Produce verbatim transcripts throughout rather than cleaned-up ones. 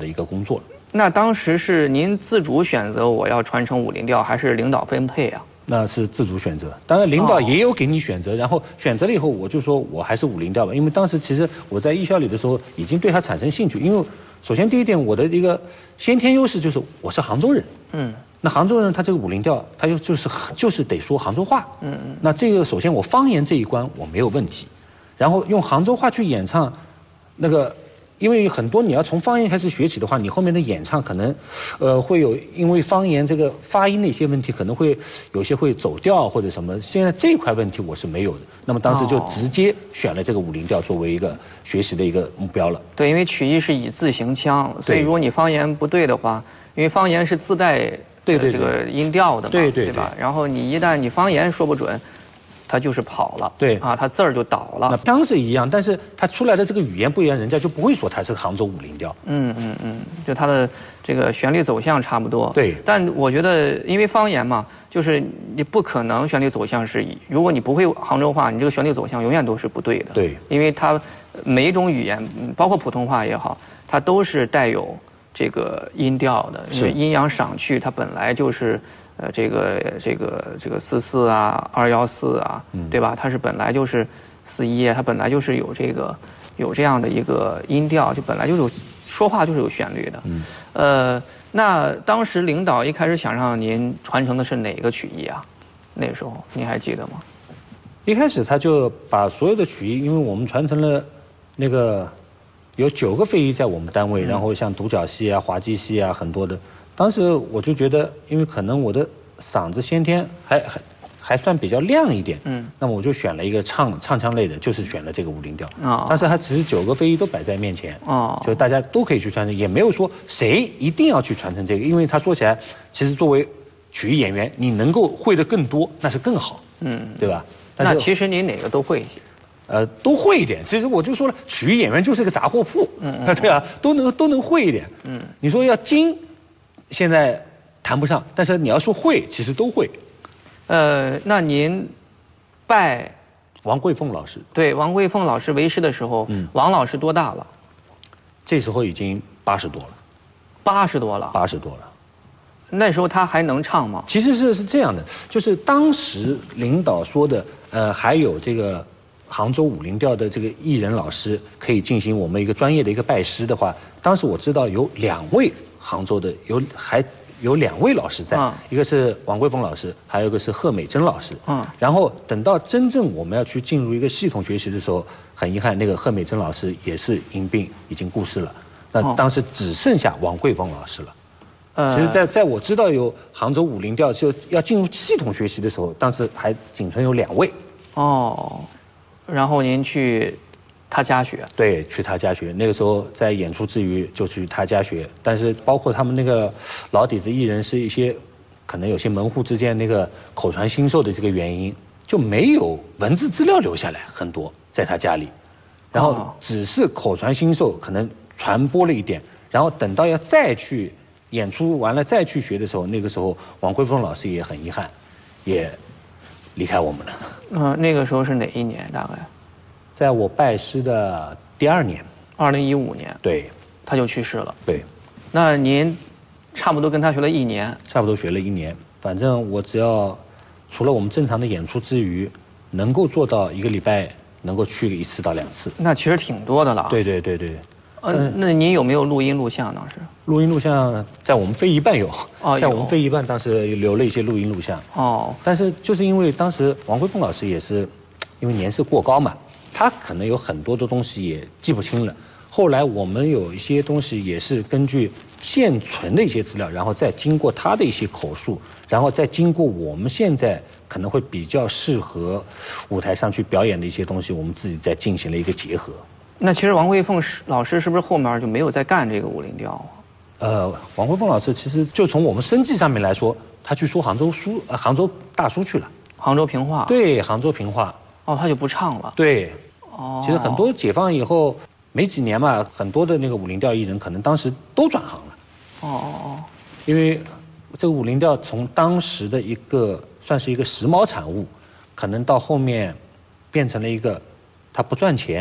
的一个工作了。 那当时是您自主选择我要传承武林调，还是领导分配啊？ 那是自主选择，当然领导也有给你选择，哦、然后选择了以后，我就说我还是武林调吧，因为当时其实我在艺校里的时候已经对它产生兴趣，因为首先第一点，我的一个先天优势就是我是杭州人，嗯，那杭州人他这个武林调，他又就是就是得说杭州话，嗯嗯，那这个首先我方言这一关我没有问题，然后用杭州话去演唱，那个。因为很多你要从方言开始学起的话，你后面的演唱可能，呃，会有因为方言这个发音的一些问题，可能会有些会走调或者什么。现在这一块问题我是没有的。那么当时就直接选了这个武林调作为一个学习的一个目标了。 对，因为曲艺是以字行腔，所以如果你方言不对的话，因为方言是自带对对这个音调的嘛， 对对对吧？然后你一旦你方言说不准。他就是跑了， 对啊，他字儿就倒了。 那腔是一样，但是他出来的这个语言不一样，人家就不会说他是杭州武林调。 嗯嗯嗯，就他的这个旋律走向差不多。 对， 但我觉得，因为方言嘛，就是你不可能旋律走向是，如果你不会杭州话，你这个旋律走向永远都是不对的。 对， 因为它每一种语言，包括普通话也好，它都是带有这个音调的，因为阴阳赏去，它本来就是。呃，这个这个这个四四啊，二幺四啊，嗯、对吧？它是本来就是四一，它本来就是有这个有这样的一个音调，就本来就是有说话就是有旋律的。嗯，呃，那当时领导一开始想让您传承的是哪个曲艺啊？那时候您还记得吗？ 一开始他就把所有的曲艺，因为我们传承了那个有九个非遗在我们单位，嗯、然后像独角戏啊、滑稽戏啊，很多的。当时我就觉得，因为可能我的嗓子先天还还还算比较亮一点，嗯，那么我就选了一个唱唱腔类的，就是选了这个武林调。啊，但是它只是九个非遗都摆在面前，哦，就大家都可以去传承，也没有说谁一定要去传承这个，因为他说起来，其实作为曲艺演员，你能够会的更多，那是更好，嗯，对吧？ 那其实你哪个都会一些。 呃，都会一点。其实我就说了，曲艺演员就是个杂货铺，嗯，对啊，都能都能会一点。嗯，你说要精。现在谈不上，但是你要说会，其实都会。 呃，那您拜王桂凤老师， 对王桂凤老师为师的时候，嗯，王老师多大了？ 这时候已经八十多了。 八十多了。 八十多了。 那时候他还能唱吗？ 其实是是这样的，就是当时领导说的，呃，还有这个杭州武林调的这个艺人老师可以进行我们一个专业的一个拜师的话，当时我知道有两位。杭州的有还有两位老师在，嗯、一个是王桂凤老师，还有一个是贺美珍老师。嗯，然后等到真正我们要去进入一个系统学习的时候，很遗憾，那个贺美珍老师也是因病已经过世了。那当时只剩下王桂凤老师了。呃、其实在，在在我知道有杭州武林调就要进入系统学习的时候，当时还仅存有两位。 哦，然后您去。他家学， 对，去他家学。那个时候在演出之余就去他家学，但是包括他们那个老底子艺人是一些，可能有些门户之间那个口传心授的这个原因，就没有文字资料留下来很多在他家里，然后只是口传心授，可能传播了一点，然后等到要再去演出完了再去学的时候，那个时候王桂凤老师也很遗憾，也离开我们了。 嗯、呃，那个时候是哪一年？大概？ 在我拜师的第二年， 二零一五年， 对， 他就去世了。 对， 那您差不多跟他学了一年， 差不多学了一年。反正我只要除了我们正常的演出之余，能够做到一个礼拜能够去一次到两次， 那其实挺多的了。 对对对对。 呃，那您有没有录音录像当时？ 录音录像在我们非遗办有，哦、在我们非遗办当时留了一些录音录像。哦。但是就是因为当时王桂凤老师也是因为年事过高嘛。他可能有很多的东西也记不清了。后来我们有一些东西也是根据现存的一些资料，然后再经过他的一些口述，然后再经过我们现在可能会比较适合舞台上去表演的一些东西，我们自己再进行了一个结合。 那其实王桂凤老师是不是后面就没有再干这个武林调啊？ 呃，王桂凤老师其实就从我们生计上面来说，他去说杭州书、呃、杭州大书去了。 杭州评话。对， 杭州评话。 哦，他就不唱了。 对。哦，其实很多解放以后没几年嘛，很多的那个武林调艺人可能当时都转行了。哦哦哦，因为这个武林调从当时的一个算是一个时髦产物，可能到后面变成了一个它不赚钱，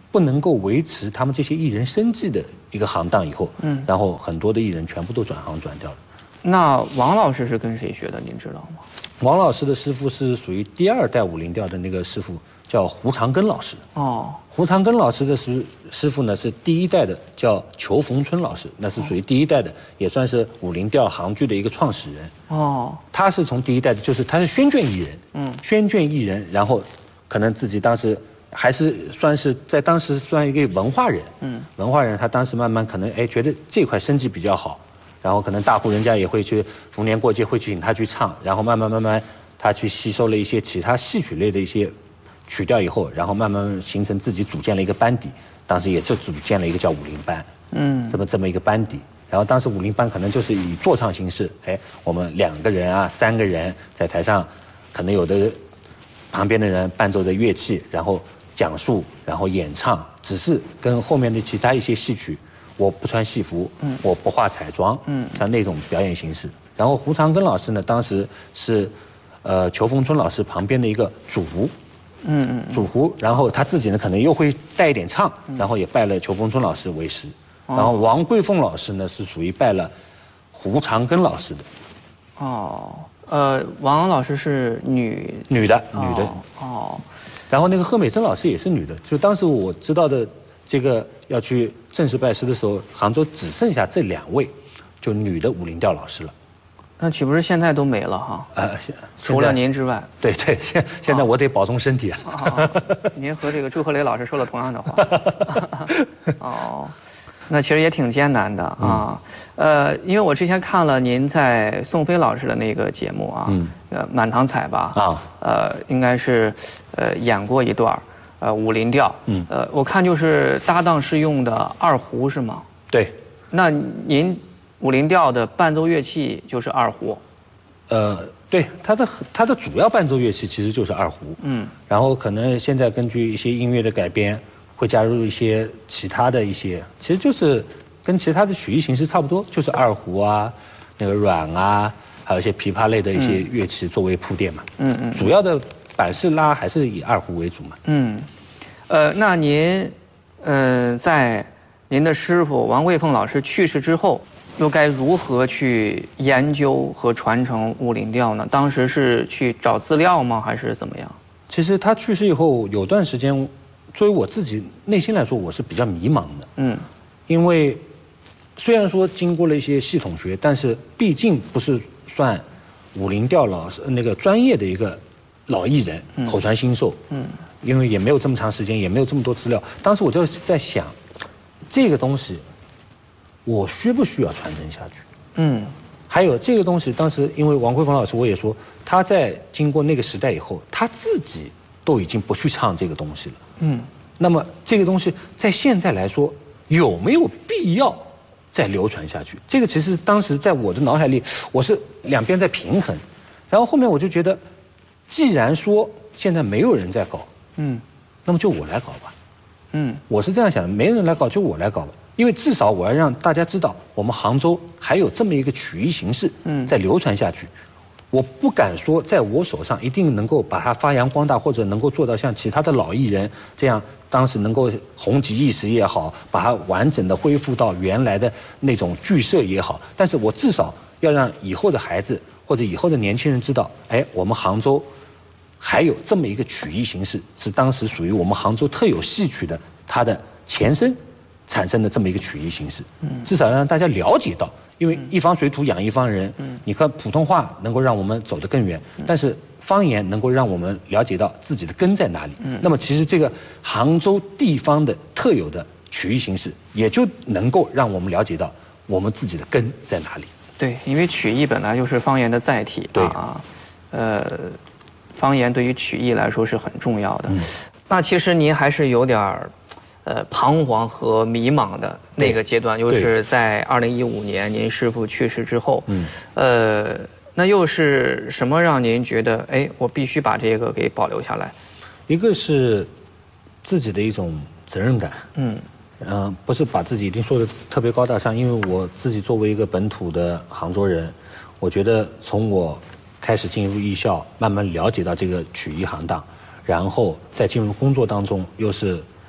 不能够维持他们这些艺人生计的一个行当以后，嗯，然后很多的艺人全部都转行转掉了。 那王老师是跟谁学的？您知道吗？ 王老师的师傅是属于第二代武林调的那个师傅，叫胡长根老师。 哦， 胡长根老师的师师傅呢是第一代的，叫裘逢春老师，那是属于第一代的，也算是武林调杭剧的一个创始人。 哦， 他是从第一代的，就是他是宣卷艺人，嗯，宣卷艺人，然后可能自己当时还是算是在当时算一个文化人，嗯，文化人，他当时慢慢可能哎觉得这块生计比较好。然后可能大户人家也会去逢年过节会去请他去唱，然后慢慢慢慢他去吸收了一些其他戏曲类的一些曲调以后，然后慢慢形成自己组建了一个班底，当时也就组建了一个叫武林班，嗯，这么这么一个班底。然后当时武林班可能就是以坐唱形式，哎，我们两个人啊三个人在台上，可能有的旁边的人伴奏着乐器，然后讲述，然后演唱，只是跟后面的其他一些戏曲。我不穿戏服，嗯，我不化彩妆，嗯，像那种表演形式。然后胡长根老师呢，当时是，呃，裘逢春老师旁边的一个主胡，嗯嗯，主胡。然后他自己呢，可能又会带一点唱，然后也拜了裘逢春老师为师。然后王桂凤老师呢，是属于拜了胡长根老师的。 哦，呃，王老师是女女的，女的。 哦。 然后那个贺美珍老师也是女的，就当时我知道的。这个要去正式拜师的时候，杭州只剩下这两位，就女的武林调老师了。 那岂不是现在都没了哈？呃，除了您之外。 对对，现现在我得保重身体啊。 哦、您和这个朱鹤雷老师说了同样的话。哦，那其实也挺艰难的啊。嗯、呃，因为我之前看了您在宋飞老师的那个节目啊，嗯，呃，满堂彩吧啊，呃，应该是呃演过一段。呃，武林调，嗯，呃，我看就是搭档是用的二胡是吗？ 对。 那您武林调的伴奏乐器就是二胡？ 呃，对，它的它的主要伴奏乐器其实就是二胡，嗯，然后可能现在根据一些音乐的改编，会加入一些其他的一些，其实就是跟其他的曲艺形式差不多，就是二胡啊，那个阮啊，还有一些琵琶类的一些乐器作为铺垫嘛，嗯嗯，主要的。板式拉还是以二胡为主嘛？嗯， 呃，那您，呃，在您的师傅王桂凤老师去世之后，又该如何去研究和传承武林调呢？当时是去找资料吗，还是怎么样？ 其实他去世以后，有段时间，作为我自己内心来说，我是比较迷茫的。嗯，因为虽然说经过了一些系统学，但是毕竟不是算武林调老师那个专业的一个。老艺人口传心授，嗯，因为也没有这么长时间，也没有这么多资料。当时我就在想，这个东西，我需不需要传承下去？嗯，还有这个东西，当时因为王桂凤老师，我也说他在经过那个时代以后，他自己都已经不去唱这个东西了。嗯，那么这个东西在现在来说，有没有必要再流传下去？这个其实当时在我的脑海里，我是两边在平衡，然后后面我就觉得。既然说现在没有人在搞，嗯，那么就我来搞吧，嗯，我是这样想的，没人来搞就我来搞吧，因为至少我要让大家知道，我们杭州还有这么一个曲艺形式，嗯，在流传下去。我不敢说在我手上一定能够把它发扬光大，或者能够做到像其他的老艺人这样，当时能够红极一时也好，把它完整的恢复到原来的那种剧社也好，但是我至少要让以后的孩子或者以后的年轻人知道，哎，我们杭州。还有这么一个曲艺形式，是当时属于我们杭州特有戏曲的它的前身产生的这么一个曲艺形式。嗯，至少让大家了解到，因为一方水土养一方人。嗯，你看普通话能够让我们走得更远，但是方言能够让我们了解到自己的根在哪里。嗯，那么其实这个杭州地方的特有的曲艺形式，也就能够让我们了解到我们自己的根在哪里。 对，因为曲艺本来就是方言的载体。 对啊，呃。方言对于曲艺来说是很重要的，嗯、那其实您还是有点儿，呃，彷徨和迷茫的那个阶段，就是在二零一五年您师父去世之后，嗯，呃，那又是什么让您觉得，哎，我必须把这个给保留下来？ 一个是自己的一种责任感，嗯，嗯、呃，不是把自己一定说的特别高大上，因为我自己作为一个本土的杭州人，我觉得从我。开始进入艺校，慢慢了解到这个曲艺行当，然后在进入工作当中，又是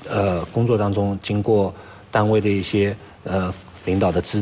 呃工作当中经过单位的一些呃领导的支